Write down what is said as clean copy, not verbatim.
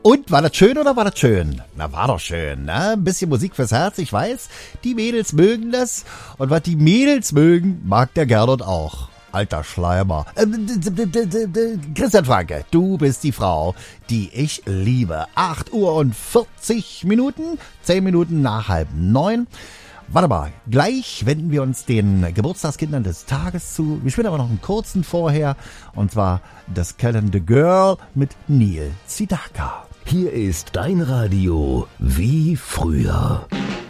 Und, war das schön oder war das schön? Na, war doch schön, ne? Ein bisschen Musik fürs Herz, ich weiß. Die Mädels mögen das. Und was die Mädels mögen, mag der Gernot auch. Alter Schleimer. Christian Franke, du bist die Frau, die ich liebe. 8:40, 10 Minuten nach 8:30. Warte mal, gleich wenden wir uns den Geburtstagskindern des Tages zu. Wir spielen aber noch einen kurzen vorher. Und zwar das Calendar Girl mit Neil Sedaka. Hier ist dein Radio wie früher.